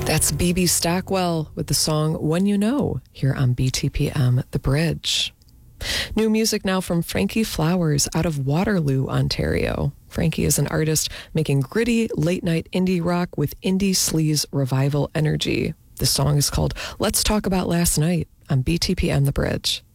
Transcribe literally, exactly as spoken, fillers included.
That's B B Stockwell with the song When You Know here on B T P M The Bridge. New music now from Frankie Flowers out of Waterloo, Ontario. Frankie is an artist making gritty late-night indie rock with indie sleaze revival energy. The song is called Let's Talk About Last Night on B T P M The Bridge.